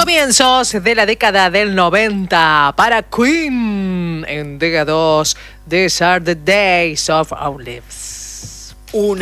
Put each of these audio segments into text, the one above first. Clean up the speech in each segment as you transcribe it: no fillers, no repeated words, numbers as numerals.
Comienzos de la década del 90 para Queen en Dega 2. These are the days of our lives.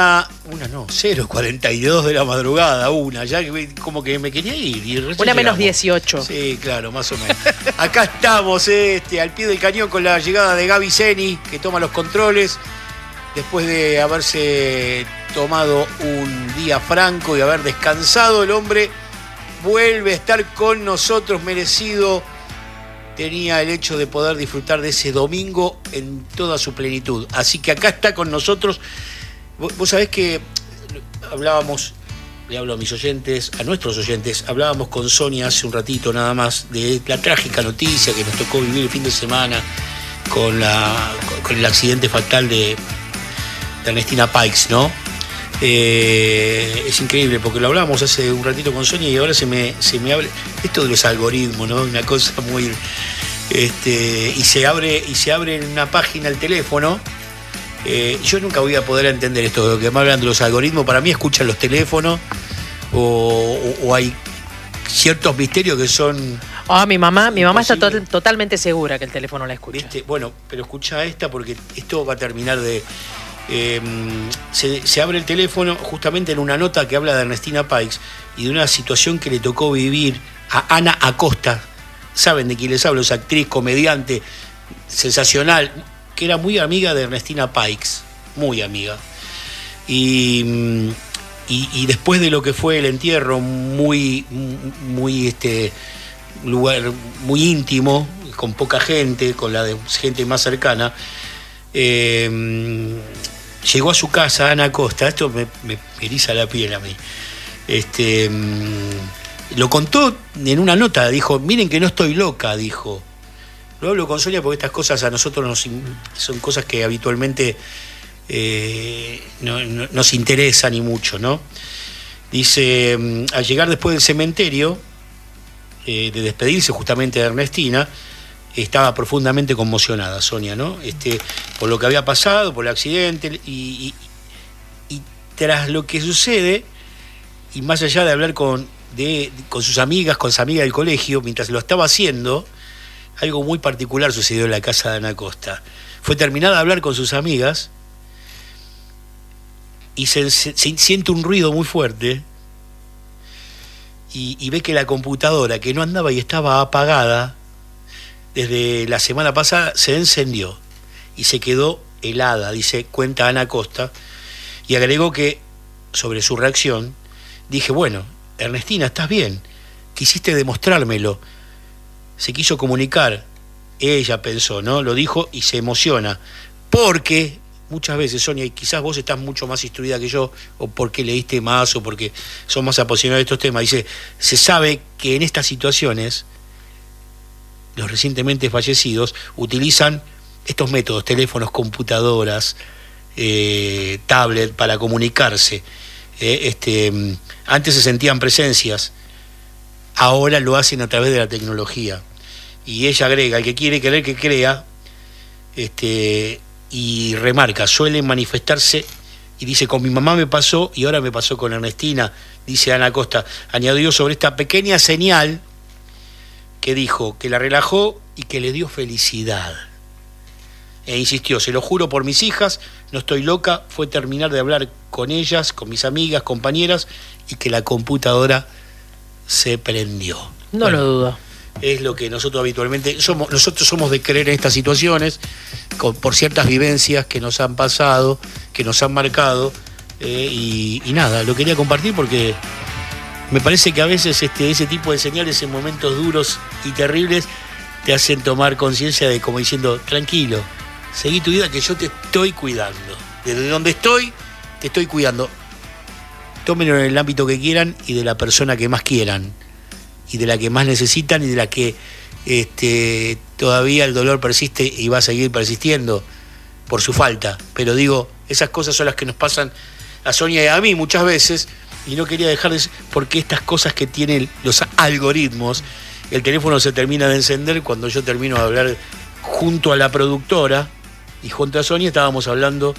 0:42 de la madrugada, ya como que me quería ir. Y una menos 18. Sí, claro, más o menos. Acá estamos, al pie del cañón con la llegada de Gaby Zeni, que toma los controles, después de haberse tomado un día franco y haber descansado. El hombre vuelve a estar con nosotros, merecido tenía el hecho de poder disfrutar de ese domingo en toda su plenitud. Así que acá está con nosotros. Vos sabés que hablábamos, le hablo a mis oyentes, a nuestros oyentes, hablábamos con Sonia hace un ratito nada más de la trágica noticia que nos tocó vivir el fin de semana con el accidente fatal de Ernestina Paix, ¿no? Es increíble porque lo hablábamos hace un ratito con Sonia y ahora se me abre esto de los algoritmos, ¿no? Una cosa muy y se abre en una página el teléfono. Yo nunca voy a poder entender esto de lo que me hablan de los algoritmos. Para mí escuchan los teléfonos o hay ciertos misterios que son... Mi mamá está totalmente segura que el teléfono la escucha. ¿Viste? Bueno, pero escucha esta porque esto va a terminar de... se abre el teléfono justamente en una nota que habla de Ernestina Paix y de una situación que le tocó vivir a Ana Acosta. ¿Saben de quién les hablo? Es actriz, comediante, sensacional, que era muy amiga de Ernestina Paix, muy amiga. Y después de lo que fue el entierro, lugar muy íntimo, con poca gente, con la de gente más cercana, llegó a su casa Ana Acosta. Esto me eriza la piel a mí. Lo contó en una nota, dijo, miren que no estoy loca, dijo. Lo hablo con Sonia porque estas cosas a nosotros son cosas que habitualmente no nos interesan y mucho, ¿no? Dice, al llegar después del cementerio, de despedirse justamente de Ernestina, estaba profundamente conmocionada Sonia, ¿no? Por lo que había pasado, por el accidente, y tras lo que sucede, y más allá de hablar con sus amigas, con su amiga del colegio, mientras lo estaba haciendo, algo muy particular sucedió en la casa de Ana Acosta. Fue terminada de hablar con sus amigas y se siente un ruido muy fuerte y ve que la computadora, que no andaba y estaba apagada desde la semana pasada, se encendió y se quedó helada, cuenta Ana Acosta, y agregó que sobre su reacción, dije, bueno, Ernestina, ¿estás bien? Quisiste demostrármelo. Se quiso comunicar, ella pensó, ¿no? Lo dijo y se emociona, porque muchas veces, Sonia, y quizás vos estás mucho más instruida que yo, o porque leíste más, o porque sos más apasionada de estos temas, dice, se sabe que en estas situaciones los recientemente fallecidos utilizan estos métodos, teléfonos, computadoras, tablet, para comunicarse. Antes se sentían presencias, ahora lo hacen a través de la tecnología. Y ella agrega, el que quiere creer que crea, y remarca, suelen manifestarse, y dice, con mi mamá me pasó y ahora me pasó con Ernestina, dice Ana Acosta. Añadió sobre esta pequeña señal que dijo que la relajó y que le dio felicidad. E insistió, se lo juro por mis hijas, no estoy loca, fue terminar de hablar con ellas, con mis amigas, compañeras, y que la computadora se prendió. No lo dudo. Es lo que nosotros habitualmente nosotros somos de creer en estas situaciones por ciertas vivencias que nos han pasado, que nos han marcado, y nada, lo quería compartir porque me parece que a veces ese tipo de señales en momentos duros y terribles te hacen tomar conciencia de, como diciendo, tranquilo, seguí tu vida que yo te estoy cuidando. Desde donde estoy, te estoy cuidando. Tómenlo en el ámbito que quieran y de la persona que más quieran, y de la que más necesitan y de la que todavía el dolor persiste y va a seguir persistiendo por su falta. Pero digo, esas cosas son las que nos pasan a Sonia y a mí muchas veces, y no quería dejar de... porque estas cosas que tienen los algoritmos, el teléfono se termina de encender cuando yo termino de hablar junto a la productora, y junto a Sonia estábamos hablando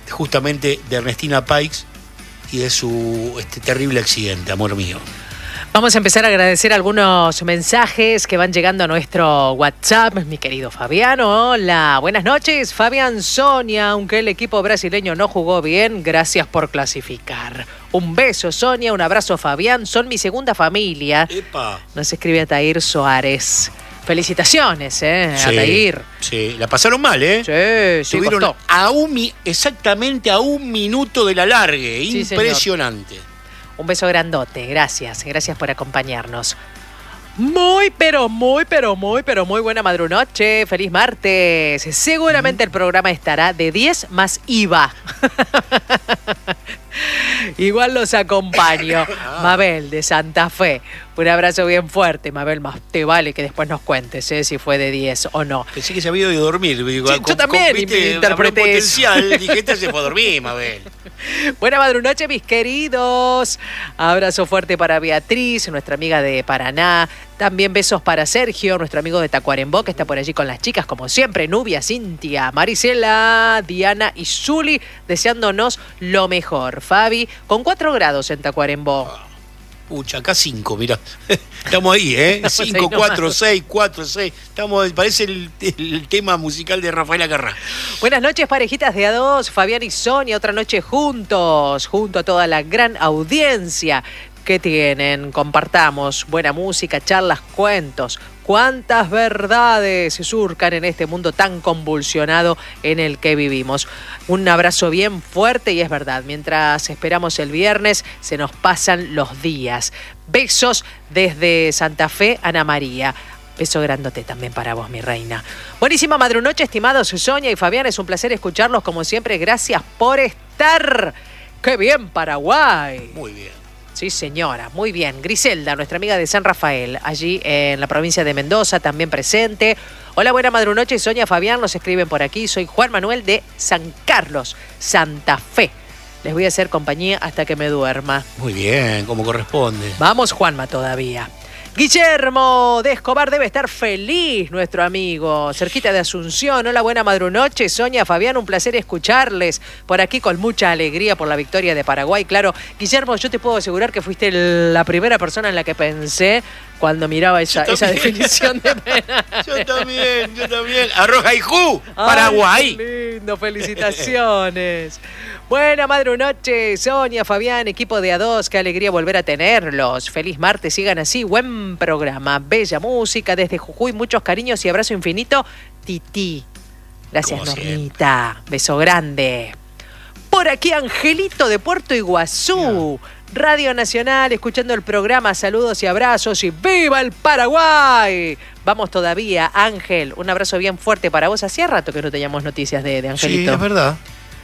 justamente de Ernestina Paix y de su terrible accidente, amor mío. Vamos a empezar a agradecer algunos mensajes que van llegando a nuestro WhatsApp. Mi querido Fabián, hola, buenas noches. Fabián, Sonia, aunque el equipo brasileño no jugó bien, gracias por clasificar. Un beso, Sonia, un abrazo, Fabián. Son mi segunda familia. ¡Epa! Nos escribe Atair Suárez. Felicitaciones, Atair. Sí, la pasaron mal, ¿eh? Sí, Estuvieron costó. exactamente a 1 minuto del alargue. Sí, impresionante. Señor. Un beso grandote, gracias por acompañarnos. Muy buena madrunoche, feliz martes. Seguramente el programa estará de 10 más IVA. Igual los acompaño. Mabel de Santa Fe. Un abrazo bien fuerte, Mabel. Más te vale que después nos cuentes si fue de 10 o no. Pensé que se había ido a dormir. Sí, yo también interpreté eso. Dije, esta se fue a dormir, Mabel. Buena madrunoche, mis queridos. Abrazo fuerte para Beatriz, nuestra amiga de Paraná. También besos para Sergio, nuestro amigo de Tacuarembó, que está por allí con las chicas, como siempre. Nubia, Cintia, Marisela, Diana y Zuli, deseándonos lo mejor. Fabi, con 4 grados en Tacuarembó. Pucha, acá 5, mira. Estamos ahí, ¿eh? 5, 4, 6, 4, 6. Estamos, parece el tema musical de Rafael Acarrá. Buenas noches, parejitas de A2, Fabián y Sonia, otra noche juntos, junto a toda la gran audiencia que tienen. Compartamos buena música, charlas, cuentos. Cuántas verdades se surcan en este mundo tan convulsionado en el que vivimos. Un abrazo bien fuerte y es verdad, mientras esperamos el viernes se nos pasan los días. Besos desde Santa Fe, Ana María. Beso grandote también para vos, mi reina. Buenísima madrunoche, estimados Sonia y Fabián. Es un placer escucharlos como siempre. Gracias por estar. ¡Qué bien, Paraguay! Muy bien. Sí, señora, muy bien. Griselda, nuestra amiga de San Rafael, allí en la provincia de Mendoza, también presente. Hola, buena madrunoche, Sonia, Fabián, nos escriben por aquí. Soy Juan Manuel de San Carlos, Santa Fe. Les voy a hacer compañía hasta que me duerma. Muy bien, como corresponde. Vamos, Juanma, todavía. Guillermo de Escobar debe estar feliz, nuestro amigo, cerquita de Asunción. Hola, buena madrunoche, Sonia, Fabián, un placer escucharles por aquí con mucha alegría por la victoria de Paraguay. Claro, Guillermo, yo te puedo asegurar que fuiste la primera persona en la que pensé cuando miraba esa definición de penal. Yo también. Arroja y Ju, Paraguay. Ay, qué lindo, felicitaciones. Buena madrunoche, Sonia, Fabián, equipo de A2, qué alegría volver a tenerlos. Feliz martes, sigan así, buen programa, bella música desde Jujuy, muchos cariños y abrazo infinito, Titi. Gracias, Normita, beso grande. Por aquí, Angelito de Puerto Iguazú, Radio Nacional, escuchando el programa, saludos y abrazos y ¡viva el Paraguay! Vamos todavía, Ángel, un abrazo bien fuerte para vos. Hacía rato que no teníamos noticias de Angelito. Sí, es verdad.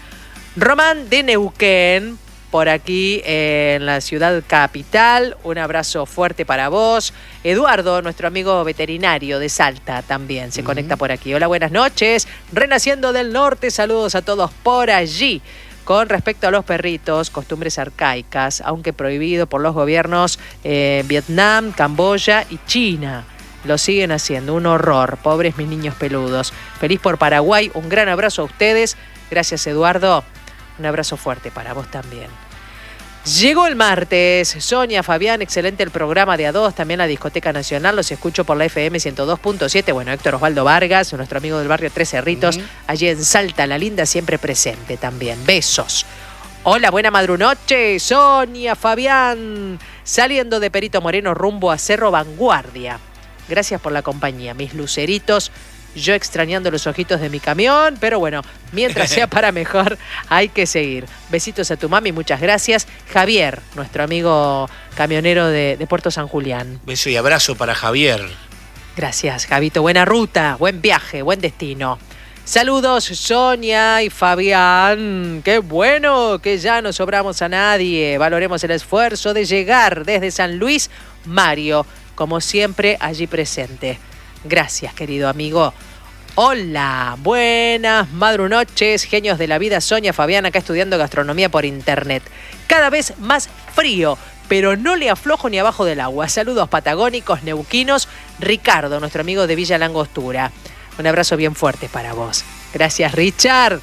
Román de Neuquén, por aquí en la ciudad capital, un abrazo fuerte para vos. Eduardo, nuestro amigo veterinario de Salta, también se conecta por aquí. Hola, buenas noches. Renaciendo del Norte, saludos a todos por allí. Con respecto a los perritos, costumbres arcaicas, aunque prohibido por los gobiernos Vietnam, Camboya y China. Lo siguen haciendo, un horror. Pobres mis niños peludos. Feliz por Paraguay, un gran abrazo a ustedes. Gracias, Eduardo. Un abrazo fuerte para vos también. Llegó el martes. Sonia, Fabián, excelente el programa de A2, también la Discoteca Nacional. Los escucho por la FM 102.7. Bueno, Héctor Osvaldo Vargas, nuestro amigo del barrio Tres Cerritos, allí en Salta, la linda, siempre presente también. Besos. Hola, buena madrunoche, Sonia, Fabián. Saliendo de Perito Moreno rumbo a Cerro Vanguardia. Gracias por la compañía, mis luceritos. Yo extrañando los ojitos de mi camión, pero bueno, mientras sea para mejor, hay que seguir. Besitos a tu mami, muchas gracias. Javier, nuestro amigo camionero de Puerto San Julián. Beso y abrazo para Javier. Gracias, Javito. Buena ruta, buen viaje, buen destino. Saludos, Sonia y Fabián. Qué bueno que ya no sobramos a nadie. Valoremos el esfuerzo de llegar desde San Luis. Mario, como siempre, allí presente. Gracias, querido amigo. Hola, buenas madrunoches, genios de la vida. Sonia, Fabián, acá estudiando gastronomía por internet. Cada vez más frío, pero no le aflojo ni abajo del agua. Saludos patagónicos, neuquinos. Ricardo, nuestro amigo de Villa Langostura. Un abrazo bien fuerte para vos. Gracias, Richard.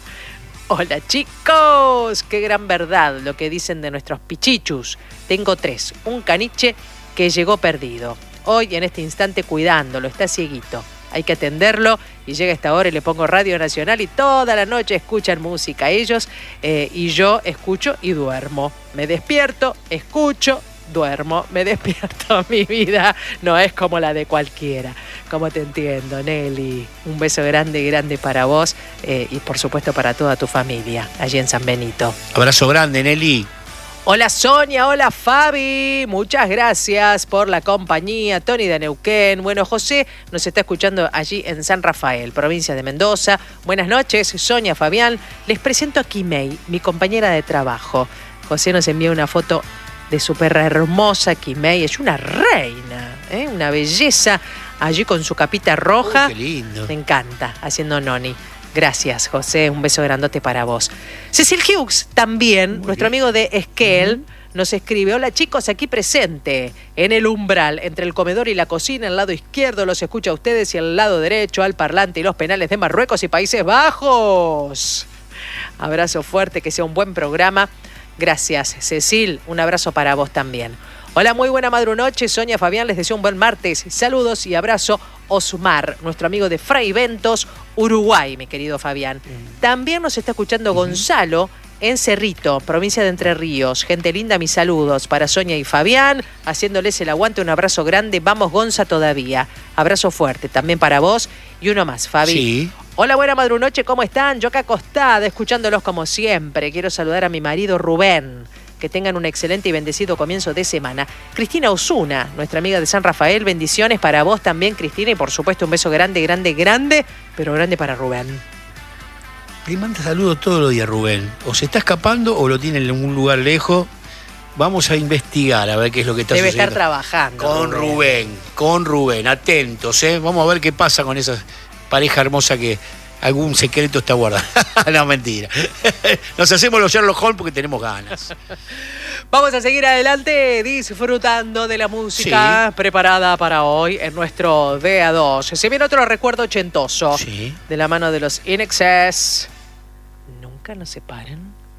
Hola, chicos. Qué gran verdad lo que dicen de nuestros pichichus. Tengo 3, un caniche que llegó perdido. Hoy, en este instante, cuidándolo, está cieguito. Hay que atenderlo y llega esta hora y le pongo Radio Nacional y toda la noche escuchan música ellos y yo escucho y duermo. Me despierto, escucho, duermo, me despierto. Mi vida no es como la de cualquiera. Como te entiendo, Nelly. Un beso grande, grande para vos y por supuesto para toda tu familia allí en San Benito. Abrazo grande, Nelly. Hola Sonia, hola Fabi, muchas gracias por la compañía. Tony de Neuquén, bueno, José nos está escuchando allí en San Rafael, provincia de Mendoza. Buenas noches, Sonia, Fabián. Les presento a Kimei, mi compañera de trabajo. José nos envía una foto de su perra hermosa, Kimei. Es una reina, una belleza, allí con su capita roja. Qué lindo. Me encanta, haciendo noni. Gracias, José. Un beso grandote para vos. Cecil Hughes también, Muy nuestro bien. amigo de Esquel, nos escribe: hola chicos, aquí presente, en el umbral, entre el comedor y la cocina, el lado izquierdo los escucha a ustedes y el lado derecho al parlante y los penales de Marruecos y Países Bajos. Abrazo fuerte, que sea un buen programa. Gracias, Cecil. Un abrazo para vos también. Hola, muy buena madrunoche. Sonia, Fabián, les deseo un buen martes. Saludos y abrazo. Osmar, nuestro amigo de Fray Ventos, Uruguay, mi querido Fabián. También nos está escuchando Gonzalo en Cerrito, provincia de Entre Ríos. Gente linda, mis saludos para Sonia y Fabián, haciéndoles el aguante. Un abrazo grande. Vamos, Gonza, todavía. Abrazo fuerte también para vos. Y uno más, Fabi. Sí. Hola, buena madrunoche, ¿cómo están? Yo acá acostada, escuchándolos como siempre. Quiero saludar a mi marido Rubén. Que tengan un excelente y bendecido comienzo de semana. Cristina Osuna, nuestra amiga de San Rafael, bendiciones para vos también, Cristina, y por supuesto un beso grande, grande, grande, pero grande para Rubén. Le manda saludos todos los días, Rubén. O se está escapando o lo tiene en un lugar lejos. Vamos a investigar a ver qué es lo que está Debe sucediendo. estar trabajando. Con Rubén, atentos, ¿eh? Vamos a ver qué pasa con esa pareja hermosa que algún secreto está guardado. No, mentira. Nos hacemos los Sherlock Holmes porque tenemos ganas. Vamos a seguir adelante disfrutando de la música preparada para hoy en nuestro DA2. Se viene otro recuerdo ochentoso Sí. de la mano de los In Excess. Nunca nos separen.